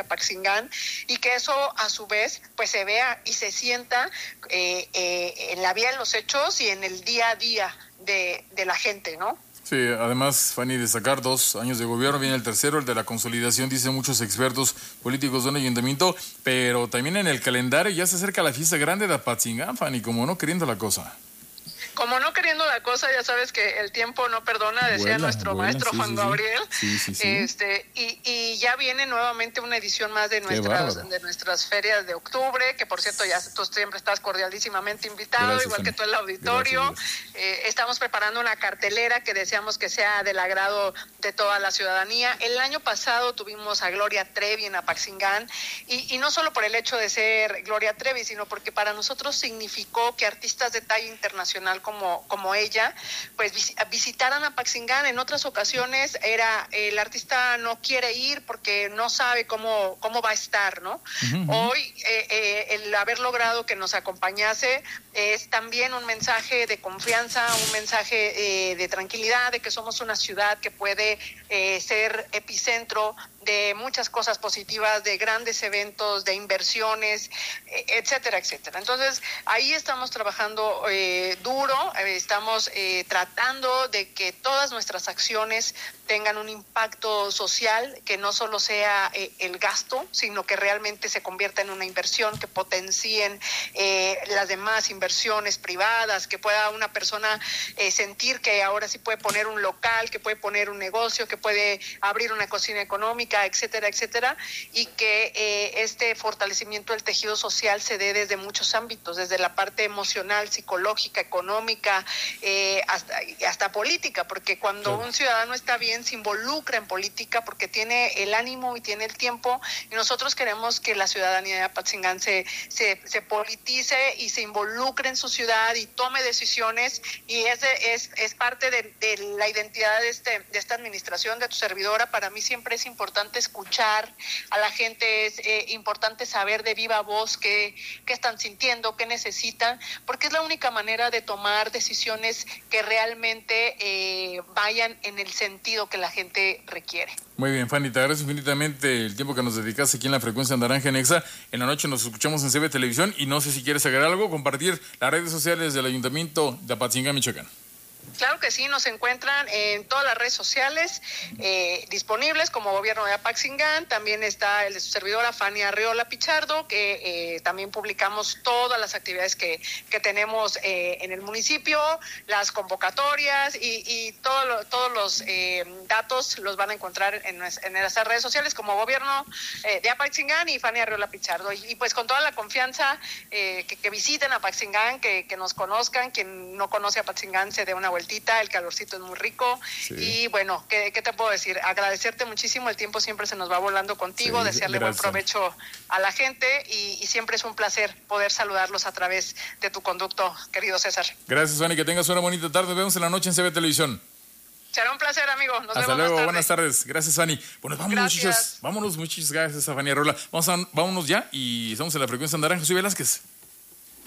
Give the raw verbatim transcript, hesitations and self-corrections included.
Apaxingán, y que eso a su vez pues se vea y se sienta eh, eh, en la vía de los hechos y en el día a día de, de la gente, ¿no? Sí, además, Fanny, de sacar dos años de gobierno, viene el tercero, el de la consolidación, dicen muchos expertos políticos de un ayuntamiento, pero también en el calendario ya se acerca la fiesta grande de Apatzingán, Fanny, como no queriendo la cosa. Como no queriendo la cosa, ya sabes que el tiempo no perdona, decía vuela, nuestro vuela, maestro sí, Juan sí, Gabriel. Sí, sí, sí. Este, y, y ya viene nuevamente una edición más de nuestras, de nuestras ferias de octubre, que por cierto ya tú siempre estás cordialísimamente invitado, gracias, igual Fanny. que todo el auditorio. Gracias, gracias. Eh, estamos preparando una cartelera que deseamos que sea del agrado de toda la ciudadanía. El año pasado tuvimos a Gloria Trevi en Apaxingán, y, y no solo por el hecho de ser Gloria Trevi, sino porque para nosotros significó que artistas de talla internacional como, como ella, pues visitaran Apaxingán. En otras ocasiones era el artista no quiere ir porque no sabe cómo, cómo va a estar, ¿no? Uh-huh. Hoy eh, eh, el haber logrado que nos acompañase es también un mensaje de confianza, un mensaje eh, de tranquilidad, de que somos una ciudad que puede eh, ser epicentro de muchas cosas positivas, de grandes eventos, de inversiones, etcétera, etcétera. Entonces, ahí estamos trabajando eh, duro, eh, estamos eh, tratando de que todas nuestras acciones tengan un impacto social, que no solo sea eh, el gasto, sino que realmente se convierta en una inversión, que potencien eh, las demás inversiones privadas, que pueda una persona eh, sentir que ahora sí puede poner un local, que puede poner un negocio, que puede abrir una cocina económica, etcétera, etcétera, y que eh, este fortalecimiento del tejido social se dé desde muchos ámbitos, desde la parte emocional, psicológica, económica, eh, hasta, hasta política, porque cuando sí. un ciudadano está bien, se involucra en política porque tiene el ánimo y tiene el tiempo, y nosotros queremos que la ciudadanía de Apatzingán se, se, se politice y se involucre en su ciudad y tome decisiones, y ese es, es parte de, de la identidad de, este, de esta administración, de tu servidora. Para mí siempre es importante escuchar a la gente, es eh, importante saber de viva voz qué, qué están sintiendo, qué necesitan, porque es la única manera de tomar decisiones que realmente eh, vayan en el sentido que la gente requiere. Muy bien, Fanny, te agradezco infinitamente el tiempo que nos dedicaste aquí en la frecuencia Naranja en Exa. En la noche nos escuchamos en C B Televisión, y no sé si quieres agregar algo, compartir las redes sociales del Ayuntamiento de Apatzingán, Michoacán. Claro que sí, nos encuentran en todas las redes sociales eh, disponibles como Gobierno de Apaxingán. También está el de su servidora Fanny Arriola Pichardo, que eh, también publicamos todas las actividades que, que tenemos eh, en el municipio, las convocatorias y, y todo lo, todos los eh, datos los van a encontrar en, en nuestras redes sociales como Gobierno eh, de Apaxingán y Fanny Arriola Pichardo. Y, y pues con toda la confianza eh, que, que visiten Apaxingán, que, que nos conozcan. Quien no conoce Apaxingán se dé una vueltita, el calorcito es muy rico. Sí. Y bueno, ¿qué, ¿qué te puedo decir? Agradecerte muchísimo, el tiempo siempre se nos va volando contigo, sí, desearle gracias. Buen provecho a la gente, y, y siempre es un placer poder saludarlos a través de tu conducto, querido César. Gracias, Fanny, que tengas una bonita tarde, nos vemos en la noche en C B Televisión. Será un placer, amigo. Nos Hasta vemos luego, más buenas tardes. Gracias, Fanny. Bueno, vámonos, muchachos. Vámonos, muchachos. Gracias a Fanny Arriola. Vamos a, vámonos ya, y estamos en la frecuencia naranja. Soy Velázquez.